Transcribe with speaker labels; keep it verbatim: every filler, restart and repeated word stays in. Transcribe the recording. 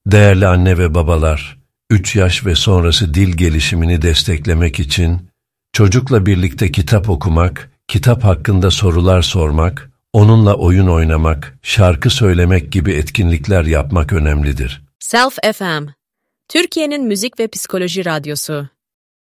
Speaker 1: Değerli anne ve babalar, üç yaş ve sonrası dil gelişimini desteklemek için çocukla birlikte kitap okumak, kitap hakkında sorular sormak, onunla oyun oynamak, şarkı söylemek gibi etkinlikler yapmak önemlidir.
Speaker 2: Self F M, Türkiye'nin müzik ve psikoloji radyosu.